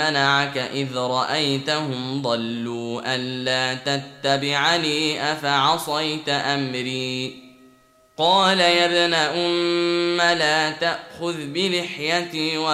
منعك إذ رأيتهم ضلوا ألا تتبعني أفعصيت أمري قال يا ابن أم لا تأخذ بلحيتي